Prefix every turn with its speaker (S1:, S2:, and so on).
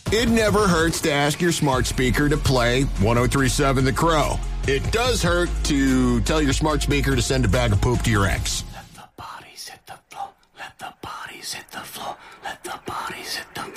S1: It never hurts to ask your smart speaker to play 103.7 The Crow. It does hurt to tell your smart speaker to send a bag of poop to your ex.
S2: Let the bodies hit the floor. Let the bodies hit the floor. Let the bodies hit the floor.